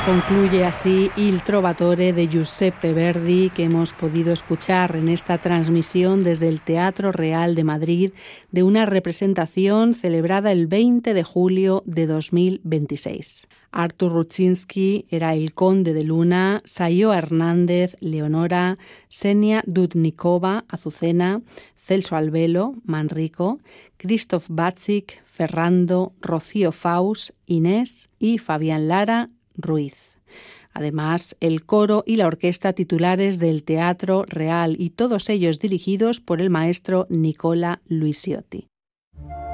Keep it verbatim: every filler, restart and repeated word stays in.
Concluye así Il Trovatore de Giuseppe Verdi, que hemos podido escuchar en esta transmisión desde el Teatro Real de Madrid de una representación celebrada el veinte de julio de dos mil veintiséis. Artur Rutschinski era el conde de Luna, Sayo Hernández, Leonora, Xenia Dudnikova, Azucena, Celso Albelo, Manrico, Christoph Batzik, Ferrando, Rocío Faus, Inés y Fabián Lara, Ruiz. Además, el coro y la orquesta titulares del Teatro Real, y todos ellos dirigidos por el maestro Nicola Luisiotti.